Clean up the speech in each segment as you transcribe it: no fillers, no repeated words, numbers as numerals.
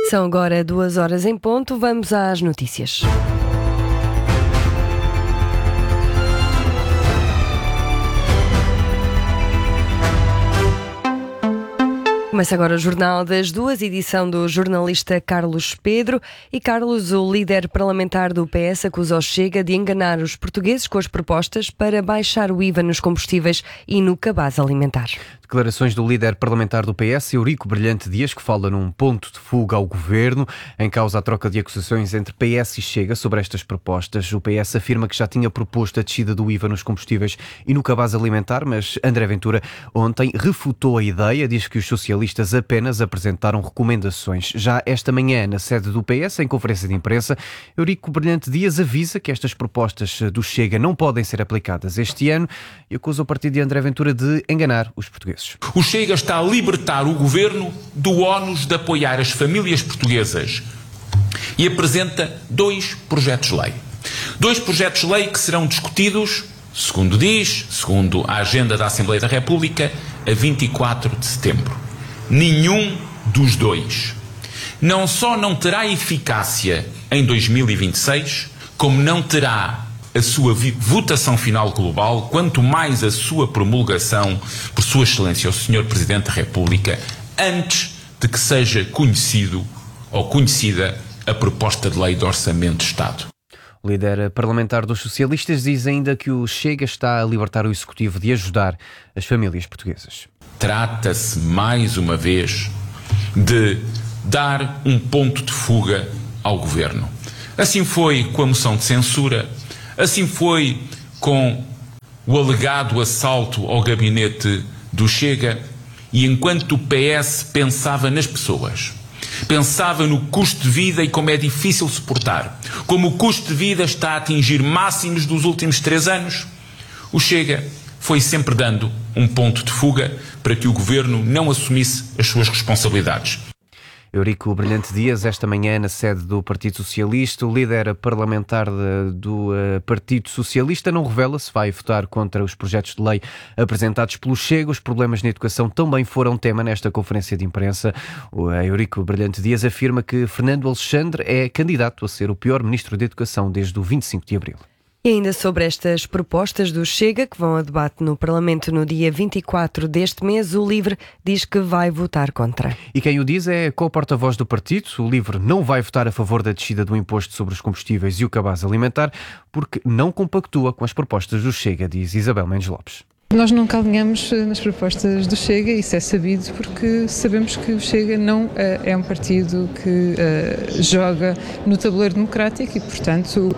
São agora 2h em ponto, vamos às notícias. Começa agora o Jornal das Duas, edição do jornalista Carlos Pedro. E Carlos, o líder parlamentar do PS, acusa o Chega de enganar os portugueses com as propostas para baixar o IVA nos combustíveis e no cabaz alimentar. Declarações do líder parlamentar do PS, Eurico Brilhante Dias, que fala num ponto de fuga ao governo. Em causa a troca de acusações entre PS e Chega sobre estas propostas. O PS afirma que já tinha proposto a descida do IVA nos combustíveis e no cabaz alimentar, mas André Ventura ontem refutou a ideia, diz que os socialistas apenas apresentaram recomendações. Já esta manhã, na sede do PS, em conferência de imprensa, Eurico Brilhante Dias avisa que estas propostas do Chega não podem ser aplicadas este ano e acusa o partido de André Ventura de enganar os portugueses. O Chega está a libertar o governo do ónus de apoiar as famílias portuguesas e apresenta 2 projetos de lei. 2 projetos de lei que serão discutidos, segundo a agenda da Assembleia da República, a 24 de setembro. Nenhum dos 2 não só não terá eficácia em 2026, como não terá a sua votação final global, quanto mais a sua promulgação por Sua Excelência o Sr. Presidente da República, antes de que seja conhecido ou conhecida a proposta de lei de Orçamento de Estado. O líder parlamentar dos socialistas diz ainda que o Chega está a libertar o Executivo de ajudar as famílias portuguesas. Trata-se, mais uma vez, de dar um ponto de fuga ao Governo. Assim foi com a moção de censura, assim foi com o alegado assalto ao gabinete do Chega, e enquanto o PS pensava nas pessoas, pensava no custo de vida e como é difícil suportar, como o custo de vida está a atingir máximos dos últimos 3 anos, o Chega foi sempre dando um ponto de fuga para que o Governo não assumisse as suas responsabilidades. Eurico Brilhante Dias, esta manhã na sede do Partido Socialista. O líder parlamentar do Partido Socialista não revela se vai votar contra os projetos de lei apresentados pelo Chega. Os problemas na educação também foram tema nesta conferência de imprensa. O Eurico Brilhante Dias afirma que Fernando Alexandre é candidato a ser o pior ministro da Educação desde o 25 de abril. E ainda sobre estas propostas do Chega, que vão a debate no Parlamento no dia 24 deste mês, o LIVRE diz que vai votar contra. E quem o diz é a co-porta-voz do partido. O LIVRE não vai votar a favor da descida do imposto sobre os combustíveis e o cabaz alimentar, porque não compactua com as propostas do Chega, diz Isabel Mendes Lopes. Nós nunca alinhamos nas propostas do Chega, isso é sabido, porque sabemos que o Chega não é um partido que joga no tabuleiro democrático e, portanto,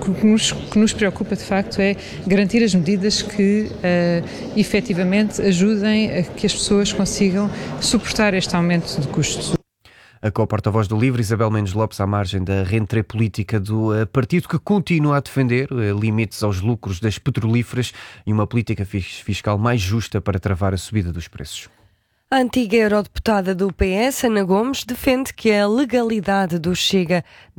o que nos preocupa de facto é garantir as medidas que efetivamente ajudem a que as pessoas consigam suportar este aumento de custos. A co-porta-voz do LIVRE, Isabel Mendes Lopes, à margem da rentrée política do partido, que continua a defender limites aos lucros das petrolíferas e uma política fiscal mais justa para travar a subida dos preços. A antiga eurodeputada do PS, Ana Gomes, defende que a legalidade do Chega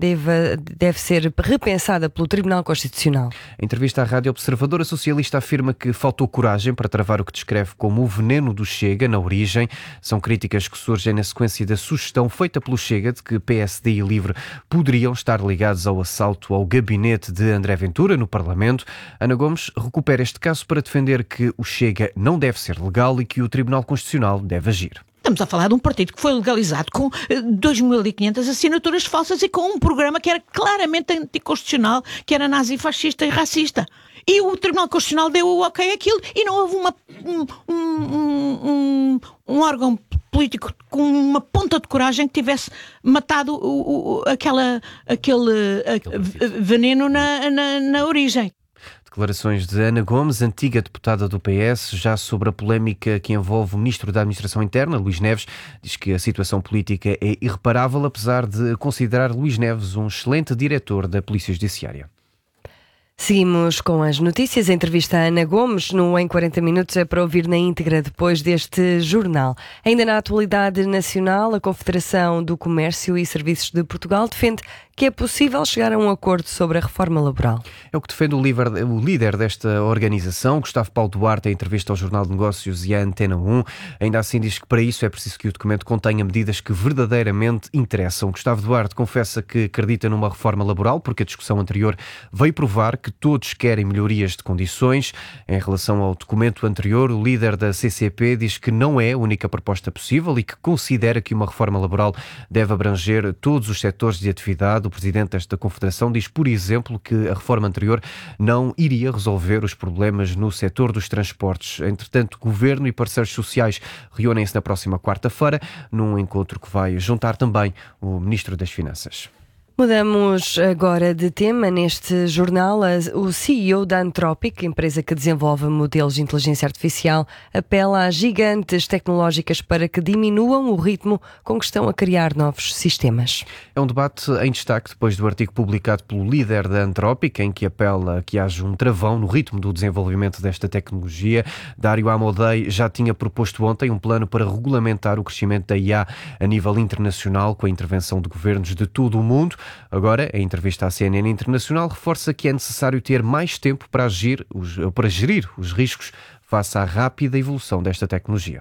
deve ser repensada pelo Tribunal Constitucional. Em entrevista à Rádio Observador, a socialista afirma que faltou coragem para travar o que descreve como o veneno do Chega na origem. São críticas que surgem na sequência da sugestão feita pelo Chega de que PSD e LIVRE poderiam estar ligados ao assalto ao gabinete de André Ventura no Parlamento. Ana Gomes recupera este caso para defender que o Chega não deve ser legal e que o Tribunal Constitucional deve agir. Estamos a falar de um partido que foi legalizado com 2.500 assinaturas falsas e com um programa que era claramente anticonstitucional, que era nazi-fascista e racista. E o Tribunal Constitucional deu o ok àquilo e não houve um órgão político com uma ponta de coragem que tivesse matado aquele veneno na origem. Declarações de Ana Gomes, antiga deputada do PS, já sobre a polémica que envolve o Ministro da Administração Interna, Luís Neves. Diz que a situação política é irreparável, apesar de considerar Luís Neves um excelente diretor da Polícia Judiciária. Seguimos com as notícias. A entrevista a Ana Gomes no Em 40 Minutos é para ouvir na íntegra depois deste jornal. Ainda na atualidade nacional, a Confederação do Comércio e Serviços de Portugal defende que é possível chegar a um acordo sobre a reforma laboral. É o que defende o líder desta organização, Gustavo Paulo Duarte, em entrevista ao Jornal de Negócios e à Antena 1. Ainda assim diz que para isso é preciso que o documento contenha medidas que verdadeiramente interessam. Gustavo Duarte confessa que acredita numa reforma laboral porque a discussão anterior veio provar que todos querem melhorias de condições. Em relação ao documento anterior, o líder da CCP diz que não é a única proposta possível e que considera que uma reforma laboral deve abranger todos os setores de atividade. O presidente desta confederação diz, por exemplo, que a reforma anterior não iria resolver os problemas no setor dos transportes. Entretanto, governo e parceiros sociais reúnem-se na próxima quarta-feira num encontro que vai juntar também o Ministro das Finanças. Mudamos agora de tema. Neste jornal, o CEO da Anthropic, empresa que desenvolve modelos de inteligência artificial, apela a gigantes tecnológicas para que diminuam o ritmo com que estão a criar novos sistemas. É um debate em destaque depois do artigo publicado pelo líder da Anthropic, em que apela que haja um travão no ritmo do desenvolvimento desta tecnologia. Dario Amodei já tinha proposto ontem um plano para regulamentar o crescimento da IA a nível internacional, com a intervenção de governos de todo o mundo. Agora, em entrevista à CNN Internacional, reforça que é necessário ter mais tempo para gerir os riscos face à rápida evolução desta tecnologia.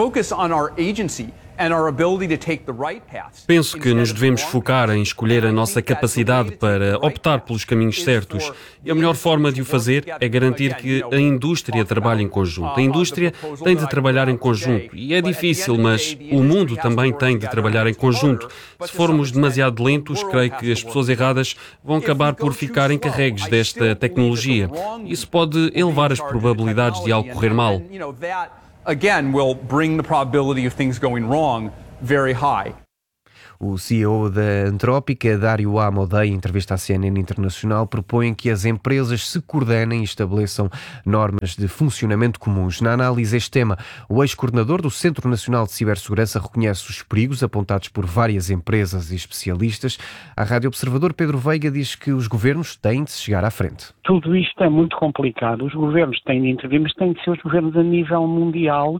Penso que nos devemos focar em escolher a nossa capacidade para optar pelos caminhos certos. E a melhor forma de o fazer é garantir que a indústria trabalhe em conjunto. A indústria tem de trabalhar em conjunto. E é difícil, mas o mundo também tem de trabalhar em conjunto. Se formos demasiado lentos, creio que as pessoas erradas vão acabar por ficar encarregues desta tecnologia. Isso pode elevar as probabilidades de algo correr mal. Again, will bring the probability of things going wrong very high. O CEO da Anthropic, Dario Amodei, em entrevista à CNN Internacional, propõe que as empresas se coordenem e estabeleçam normas de funcionamento comuns. Na análise deste tema, o ex-coordenador do Centro Nacional de Cibersegurança reconhece os perigos apontados por várias empresas e especialistas. À Rádio Observador, Pedro Veiga diz que os governos têm de chegar à frente. Tudo isto é muito complicado. Os governos têm de intervir, mas têm de ser os governos a nível mundial